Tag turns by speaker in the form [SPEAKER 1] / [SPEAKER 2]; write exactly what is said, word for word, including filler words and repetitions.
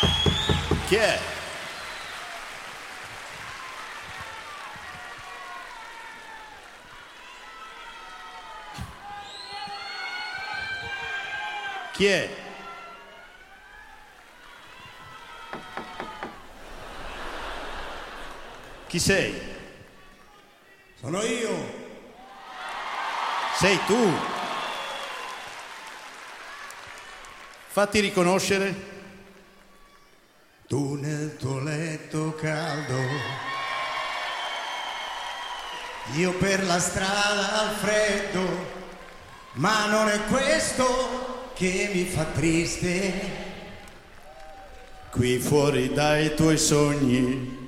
[SPEAKER 1] Chi è? Chi è? Chi sei?
[SPEAKER 2] Sono io.
[SPEAKER 1] Sei tu? Fatti riconoscere.
[SPEAKER 2] Tu nel tuo letto caldo, io per la strada al freddo, ma non è questo che mi fa triste.
[SPEAKER 1] Qui fuori dai tuoi sogni